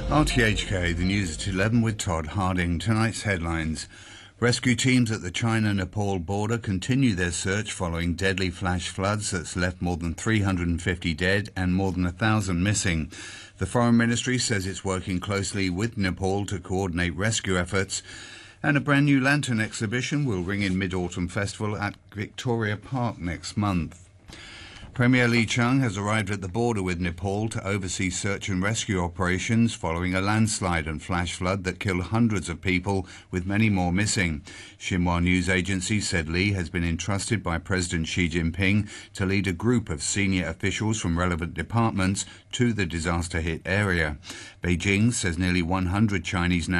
RTHK, the news at 11 with Todd Harding. Tonight's headlines. Rescue teams at the China-Nepal border continue their search following deadly flash floods that's left more than 350 dead and more than 1,000 missing. The Foreign Ministry says it's working closely with Nepal to coordinate rescue efforts. And a brand new lantern exhibition will ring in Mid-Autumn Festival at Victoria Park next month. Premier Lee Chung has arrived at the border with Nepal to oversee search and rescue operations following a landslide and flash flood that killed hundreds of people, with many more missing. Xinhua News Agency said Lee has been entrusted by President Xi Jinping to lead a group of senior officials from relevant departments to the disaster-hit area. Beijing says nearly 100 Chinese